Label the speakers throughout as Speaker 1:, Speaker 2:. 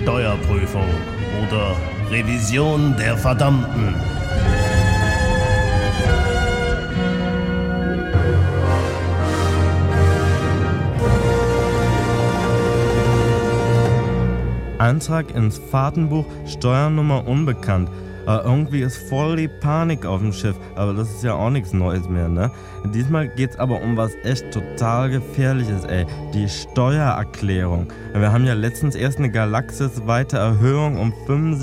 Speaker 1: Steuerprüfung oder Revision der Verdammten.
Speaker 2: Antrag ins Fahrtenbuch, Steuernummer unbekannt. Irgendwie ist voll die Panik auf dem Schiff, aber das ist ja auch nichts Neues mehr, ne? Diesmal geht's aber um was echt total Gefährliches, ey. Die Steuererklärung. Wir haben ja letztens erst eine galaxisweite Erhöhung um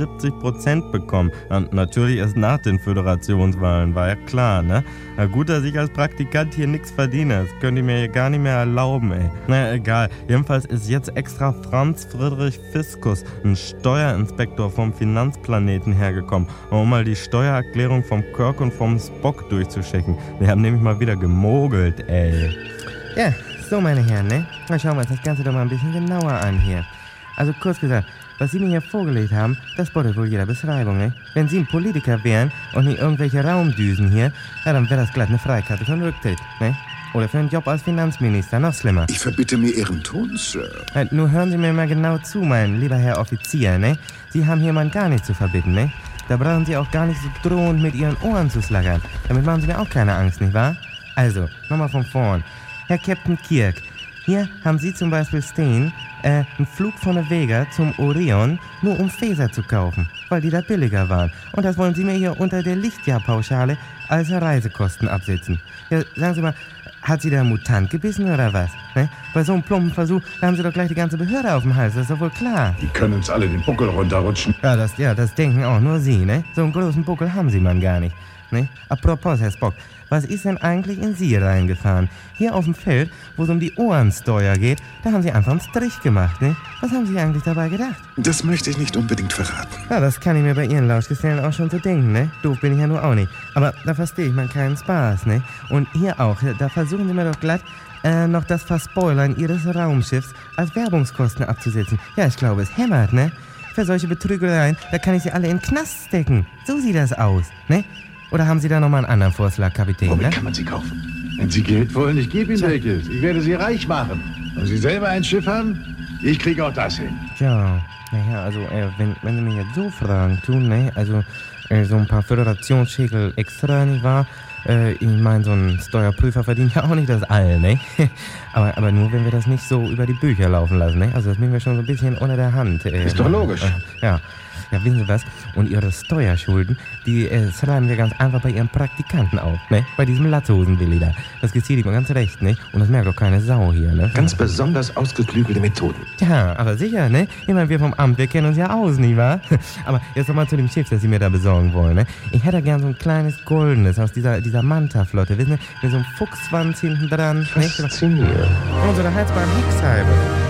Speaker 2: 75% bekommen. Natürlich erst nach den Föderationswahlen, war ja klar, ne? Na gut, dass ich als Praktikant hier nichts verdiene. Das könnt ihr mir hier gar nicht mehr erlauben, ey. Naja, egal. Jedenfalls ist jetzt extra Franz Friedrich Fiskus, ein Steuerinspektor vom Finanzplaneten, hergekommen, um mal die Steuererklärung vom Kirk und vom Spock durchzuchecken. Wir haben nämlich mal wieder gemogelt, ey.
Speaker 3: Ja, so meine Herren, ne? Mal schauen wir uns das Ganze doch mal ein bisschen genauer an hier. Also kurz gesagt, was Sie mir hier vorgelegt haben, das bottet wohl jeder Beschreibung, ne? Wenn Sie ein Politiker wären und nicht irgendwelche Raumdüsen hier, ja, dann wäre das glatt eine Freikarte für einen Rücktritt, ne? Oder für einen Job als Finanzminister, noch schlimmer.
Speaker 4: Ich verbitte mir Ihren Ton, Sir.
Speaker 3: Nur hören Sie mir mal genau zu, mein lieber Herr Offizier, ne? Sie haben hier mal gar nichts zu verbitten, ne? Da brauchen Sie auch gar nicht so drohend mit Ihren Ohren zu schlackern. Damit machen Sie mir auch keine Angst, nicht wahr? Also, nochmal von vorn. Herr Captain Kirk, hier haben Sie zum Beispiel stehen, einen Flug von der Vega zum Orion, nur um Phaser zu kaufen, weil die da billiger waren. Und das wollen Sie mir hier unter der Lichtjahrpauschale als Reisekosten absetzen. Ja, sagen Sie mal, hat Sie der Mutant gebissen oder was? Ne? Bei so einem plumpen Versuch, da haben Sie doch gleich die ganze Behörde auf dem Hals, das ist doch wohl klar.
Speaker 4: Die können uns alle den Buckel runterrutschen.
Speaker 3: Ja, das denken auch nur Sie, ne? So einen großen Buckel haben Sie man gar nicht, ne? Apropos, Herr Spock, was ist denn eigentlich in Sie reingefahren? Hier auf dem Feld, wo es um die Ohrensteuer geht, da haben Sie einfach einen Strich gemacht, ne? Was haben Sie eigentlich dabei gedacht?
Speaker 4: Das möchte ich nicht unbedingt verraten.
Speaker 3: Ja, das kann ich mir bei Ihren Lauschgesellen auch schon so denken, ne? Doof bin ich ja nur auch nicht. Aber da verstehe ich mal keinen Spaß, ne? Und hier auch, da versuchen Sie mir doch glatt, noch das Verspoilern Ihres Raumschiffs als Werbungskosten abzusetzen. Ja, ich glaube, es hämmert, ne? Für solche Betrügereien, da kann ich Sie alle in den Knast stecken. So sieht das aus, ne? Oder haben Sie da nochmal einen anderen Vorschlag, Kapitän,
Speaker 4: Womit
Speaker 3: ne?
Speaker 4: kann man sie kaufen?
Speaker 5: Wenn Sie Geld wollen, ich gebe Ihnen welches. Ich werde Sie reich machen. Und Sie selber ein Schiff haben? Ich kriege auch das hin.
Speaker 3: Tja, naja, also, wenn Sie mich jetzt so Fragen tun, ne? Also, so ein paar Föderationsschäkel extra, nicht wahr? Ich meine, so ein Steuerprüfer verdient ja auch nicht das All, ne? aber nur, wenn wir das nicht so über die Bücher laufen lassen, ne? Also das nehmen wir schon so ein bisschen unter der Hand.
Speaker 5: Ist doch logisch.
Speaker 3: Ja, wissen Sie was? Und Ihre Steuerschulden, die schreiben wir ganz einfach bei Ihren Praktikanten auf, ne? Bei diesem Latzhosen-Willi da. Das gezieht ihm ganz recht, ne? Und das merkt doch keine Sau hier, ne?
Speaker 4: Ganz besonders ausgeklügelte Methoden.
Speaker 3: Ja, aber sicher, ne? Ich meine, wir vom Amt, wir kennen uns ja aus, nicht wahr? Aber jetzt nochmal zu dem Schiff, das Sie mir da besorgen wollen, ne? Ich hätte gern so ein kleines goldenes aus dieser Manta-Flotte, wissen Sie? Mit so einem Fuchsschwanz hinten dran.
Speaker 4: Faszinierend.
Speaker 3: Und so eine haltbare Heckscheibe.